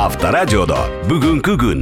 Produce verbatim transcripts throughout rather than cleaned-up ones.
Авторадиодо бүгүнкү күн.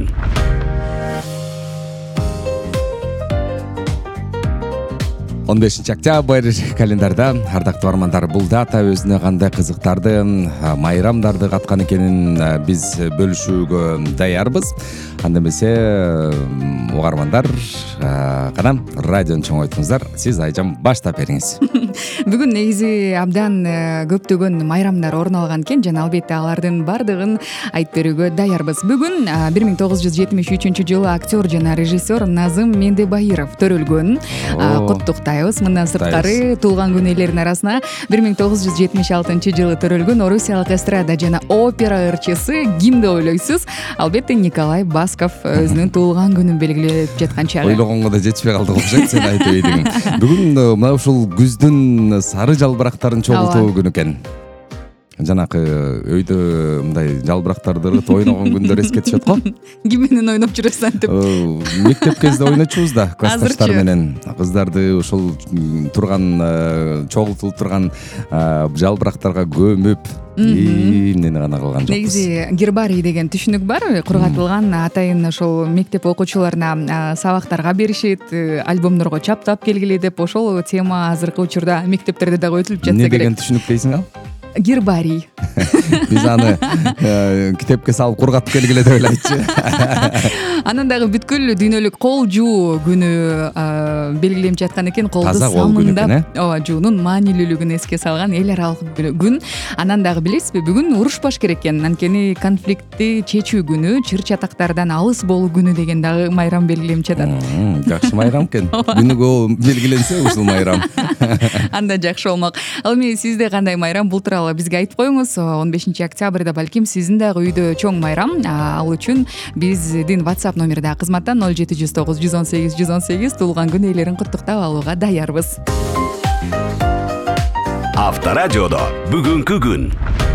он бешинчи октябрь календарда ардактуу армандар, бул дата өзүнө кандай кызыктарды, майрамдарды каткан экенин биз бөлүшүүгө даярбыз. Анда эмесе угармандар, кана радиону чоңойтуңуздар. Сиз Айжан баштап бериңиз. Бүгүн негизи абдан көптөгөн майрамдар орун алган экен жана албетте алардын бардыгын айтып берүүгө даярбыз. Бүгүн бир миң тогуз жүз жетимиш үчүнчү жылы актер жана режиссер Назым Мендебайыров төрөлгөн. Куттуктайбыз. Мындан сырткары туулган күн ээлеринин арасына бир миң тогуз жүз жетимиш алтынчы жылы төрөлгөн Орусиялык эстрада жана опера ырчысы ким деп ойлойсуз? Албетте Николай Басков өзүнүн туулган күнүн белгилеп жаткан чагы. Ойлогонго да жетишпей калдык окшойт, сен айтып ийдиң. Бүгүн мына ушул күздүн сары жалбырактарын чогултуу күнү экен. Жанакы өйдө мындай жалбырактарды ойногон күндөр эске түшөт го. Ким менен ойноп жүрөсүз антип? Мектеп кезде ойночубуз да, классташтар менен. Кыздарды ушул турган чогултулуп турган жалбырактарга көмүп эмнени гана кылган жокпуз. Негизи гербарий деген түшүнүк бар, кургатылган атайын ошол мектеп окуучуларына сабактарга беришет, альбомдорго чаптап келгиле деп. Ошол тема азыркы учурда мектептерде дагы өтүлүп жатса керек. Эмне деген түшүнүк дейсиң ал? Гербарий. Биз аны китепке салып кургатып келгиле деп ойлойчу. Анан дагы бүткүл дүйнөлүк кол жуу күнү белгиленип жаткан экен. Колду самындап, ооба, жуунун маанилүүлүгүн эске салган эл аралык күн. Анан дагы билесизби, бүгүн урушпаш керек экен. Анткени конфликтти чечүү күнү, чыр чатактардан алыс болуу күнү деген дагы майрам белгиленип жатат. Жакшы майрам экен. Күнүгө белгиленсе ушул майрам. Анда жакшы болмок. Ал эми сизде кандай майрам, бул тууралуу бизге айтып коюңуз. он бешинчи октябрда балким сиздин дагы үйдө чоң майрам. Ал үчүн биздин WhatsApp номерде кызматтан ноль жети жүз тогуз жүз он сегиз жүз он сегиз туулган күн ээлерин куттуктап алууга даярбыз. Авторадиодо бүгүнкү күн.